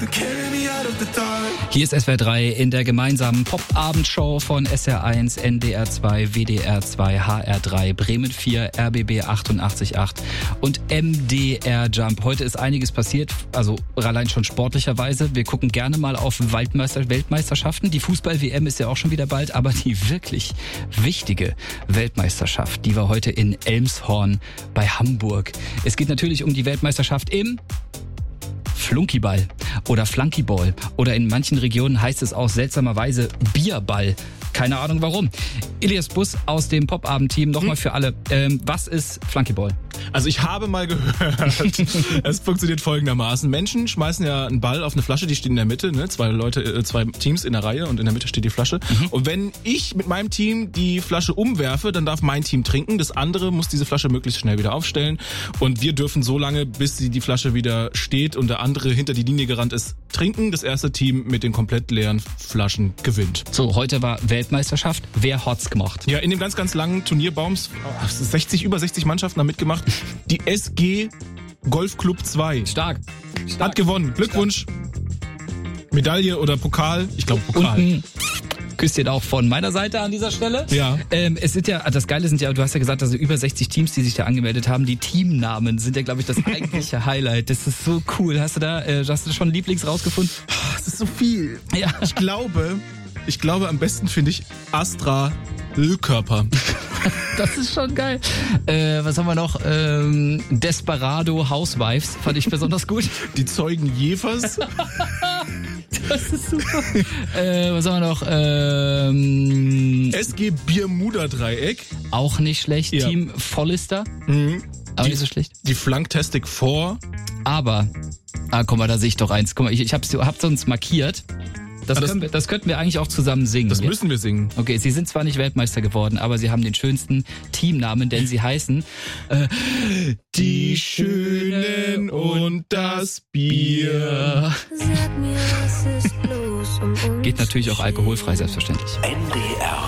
Hier ist SWR 3 in der gemeinsamen Pop-Abendshow von SR1, NDR 2, WDR 2, HR 3, Bremen 4, RBB 88.8 und MDR Jump. Heute ist einiges passiert, also allein schon sportlicherweise. Wir gucken gerne mal auf Weltmeisterschaften. Die Fußball-WM ist ja auch schon wieder bald, aber die wirklich wichtige Weltmeisterschaft, die war heute in Elmshorn bei Hamburg. Es geht natürlich um die Weltmeisterschaft im Flunkyball oder Flunkyball oder in manchen Regionen heißt es auch seltsamerweise Bierball. Keine Ahnung warum. Elias Buss aus dem Popabend-Team, nochmal für alle. Was ist Flunkyball? Also ich habe mal gehört, es funktioniert folgendermaßen. Menschen schmeißen ja einen Ball auf eine Flasche, die steht in der Mitte, ne? Zwei Teams in der Reihe und in der Mitte steht die Flasche. Und wenn ich mit meinem Team die Flasche umwerfe, dann darf mein Team trinken. Das andere muss diese Flasche möglichst schnell wieder aufstellen. Und wir dürfen so lange, bis die Flasche wieder steht und der andere hinter die Linie gerannt ist, trinken. Das erste Team mit den komplett leeren Flaschen gewinnt. So, heute war Weltmeisterschaft. Wer hat's gemacht? Ja, in dem ganz, ganz langen Turnierbaums, über 60 Mannschaften haben mitgemacht. Die SG Golfclub 2. Stark. Hat gewonnen. Glückwunsch. Medaille oder Pokal? Ich glaube Pokal. Und Küsschen auch von meiner Seite an dieser Stelle. Ja. Es sind ja, das Geile sind ja, du hast ja gesagt, also über 60 Teams, die sich da angemeldet haben. Die Teamnamen sind ja, glaube ich, das eigentliche Highlight. Das ist so cool. Hast du schon Lieblings rausgefunden? Das ist so viel. Ja. Ich glaube, am besten finde ich Astra Ölkörper. Das ist schon geil. Was haben wir noch? Desperado Housewives fand ich besonders gut. Die Zeugen Jefers. Das ist super. Was haben wir noch? SG Bermuda Dreieck. Auch nicht schlecht. Ja. Team Vollister. Aber nicht so schlecht. Die Flanktastic 4. Aber, guck mal, da sehe ich doch eins. Guck mal, ich hab's uns markiert. Das könnten wir eigentlich auch zusammen singen. Das müssen wir singen. Okay, sie sind zwar nicht Weltmeister geworden, aber sie haben den schönsten Teamnamen, denn sie heißen Die Schönen und das Bier. Sag mir, was ist los um uns? Geht natürlich auch alkoholfrei, selbstverständlich. NDR